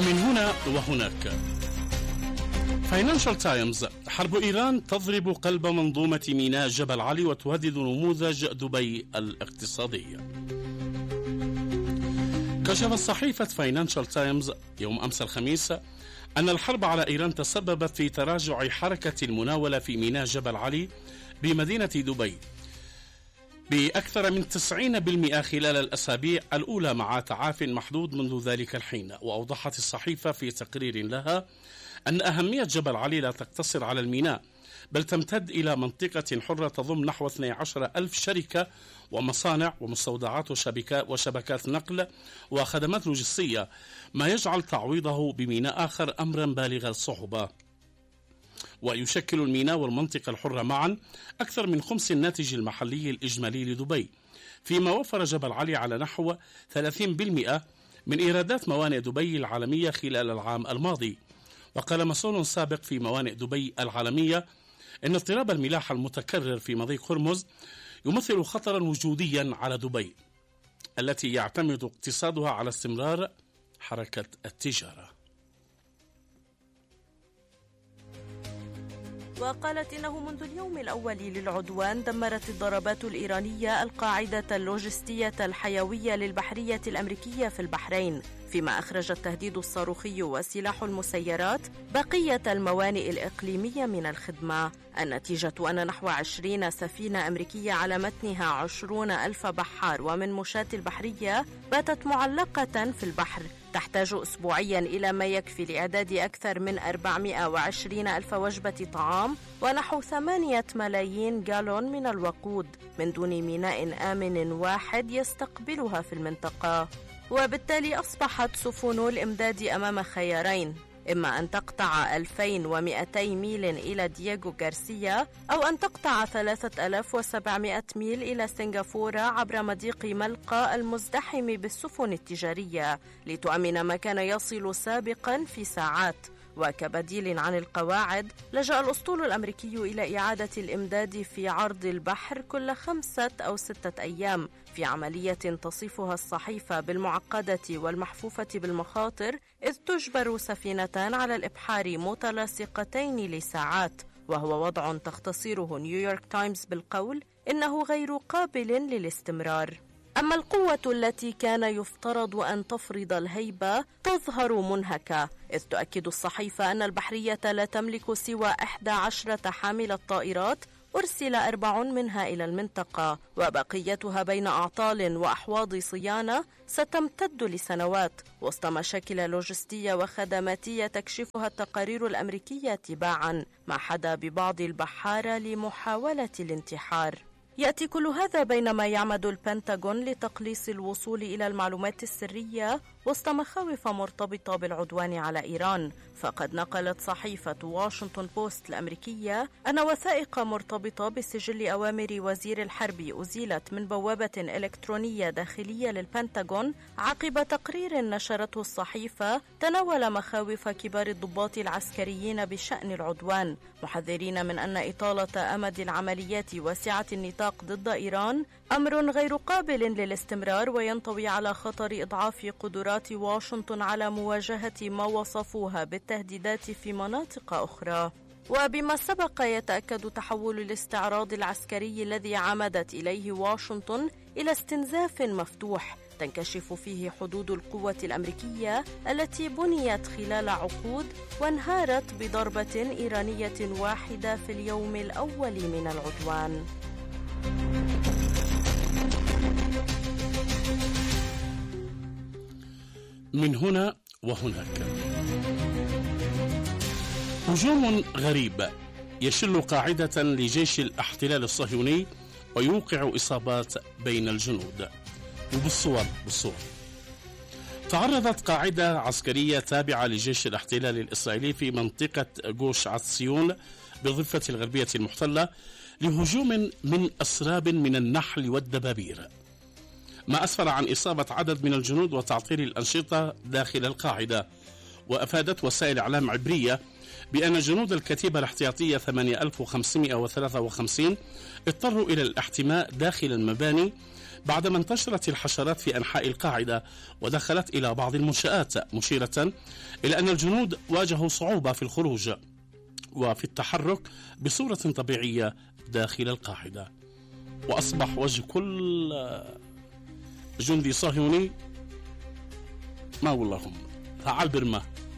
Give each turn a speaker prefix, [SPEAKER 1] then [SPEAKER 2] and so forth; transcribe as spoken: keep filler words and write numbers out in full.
[SPEAKER 1] من هنا وهناك. فاينانشال تايمز: حرب إيران تضرب قلب منظومة ميناء جبل علي وتهدد نموذج دبي الاقتصادي. كشفت صحيفة فاينانشال تايمز يوم أمس الخميس أن الحرب على إيران تسببت في تراجع حركة المناولة في ميناء جبل علي بمدينة دبي بأكثر من تسعين بالمئة خلال الأسابيع الأولى، مع تعاف محدود منذ ذلك الحين. وأوضحت الصحيفة في تقرير لها أن أهمية جبل علي لا تقتصر على الميناء، بل تمتد إلى منطقة حرة تضم نحو اثنتي عشرة ألف شركة ومصانع ومستودعات وشبكات نقل وخدمات لوجستية، ما يجعل تعويضه بميناء آخر أمرا بالغ الصعوبة. ويشكل الميناء والمنطقة الحرة معا أكثر من خمس الناتج المحلي الإجمالي لدبي، فيما وفر جبل علي على نحو ثلاثين بالمئة من إيرادات موانئ دبي العالمية خلال العام الماضي. وقال مسؤول سابق في موانئ دبي العالمية إن اضطراب الملاحة المتكرر في مضيق هرمز يمثل خطرا وجوديا على دبي التي يعتمد اقتصادها على استمرار حركة التجارة.
[SPEAKER 2] وقالت إنه منذ اليوم الأول للعدوان دمرت الضربات الإيرانية القاعدة اللوجستية الحيوية للبحرية الأمريكية في البحرين، فيما أخرج التهديد الصاروخي وسلاح المسيرات بقية الموانئ الإقليمية من الخدمة. النتيجة أن نحو عشرين سفينة أمريكية على متنها عشرون ألف بحار ومن مشاة البحرية باتت معلقة في البحر، تحتاج أسبوعيا إلى ما يكفي لإعداد أكثر من أربعمائة وعشرين ألف وجبة طعام ونحو ثمانية ملايين جالون من الوقود، من دون ميناء آمن واحد يستقبلها في المنطقة. وبالتالي أصبحت سفن الإمداد أمام خيارين: إما أن تقطع ألفين ومئتي ميل إلى دييغو غارسيا، أو أن تقطع ثلاثة آلاف وسبعمائة ميل إلى سنغافورة عبر مضيق ملقا المزدحم بالسفن التجارية، لتؤمن ما كان يصل سابقا في ساعات. وكبديل عن القواعد، لجأ الأسطول الأمريكي إلى إعادة الإمداد في عرض البحر كل خمسة أو ستة أيام، في عملية تصفها الصحيفة بالمعقدة والمحفوفة بالمخاطر، إذ تجبر سفينتان على الإبحار متلاصقتين لساعات، وهو وضع تختصره نيويورك تايمز بالقول إنه غير قابل للاستمرار. أما القوة التي كان يفترض أن تفرض الهيبة تظهر منهكة، إذ تؤكد الصحيفة أن البحرية لا تملك سوى إحدى عشرة حاملة طائرات أرسل أربع منها إلى المنطقة، وبقيتها بين أعطال وأحواض صيانة ستمتد لسنوات، وسط مشاكل لوجستية وخدماتية تكشفها التقارير الأمريكية تباعا، ما حدا ببعض البحارة لمحاولة الانتحار. يأتي كل هذا بينما يعمد البنتاغون لتقليص الوصول إلى المعلومات السرية وسط مخاوف مرتبطة بالعدوان على إيران. فقد نقلت صحيفة واشنطن بوست الأمريكية أن وثائق مرتبطة بسجل أوامر وزير الحرب أزيلت من بوابة إلكترونية داخلية للبنتاغون عقب تقرير نشرته الصحيفة تناول مخاوف كبار الضباط العسكريين بشأن العدوان، محذرين من أن إطالة أمد العمليات وسعة النطاق ضد إيران أمر غير قابل للاستمرار، وينطوي على خطر إضعاف قدرات واشنطن على مواجهة ما وصفوها بالتهديدات في مناطق أخرى. وبما سبق يتأكد تحول الاستعراض العسكري الذي عمدت إليه واشنطن إلى استنزاف مفتوح تنكشف فيه حدود القوة الأمريكية التي بنيت خلال عقود وانهارت بضربة إيرانية واحدة في اليوم الأول من العدوان.
[SPEAKER 1] من هنا وهناك. هجوم غريب يشل قاعدة لجيش الاحتلال الصهيوني ويوقع إصابات بين الجنود. وبالصور بالصور تعرضت قاعدة عسكرية تابعة لجيش الاحتلال الإسرائيلي في منطقة جوش عتسيون بالضفة الغربية المحتلة لهجوم من أسراب من النحل والدبابير، ما أسفر عن إصابة عدد من الجنود وتعطيل الأنشطة داخل القاعدة. وأفادت وسائل إعلام عبرية بأن جنود الكتيبة الاحتياطية ثمانية آلاف وخمسمائة وثلاثة وخمسين اضطروا إلى الاحتماء داخل المباني بعدما انتشرت الحشرات في أنحاء القاعدة ودخلت إلى بعض المنشآت، مشيرة إلى أن الجنود واجهوا صعوبة في الخروج وفي التحرك بصورة طبيعية داخل القاعدة. وأصبح وجه كل جندي صهيوني ما واللهم تعال برما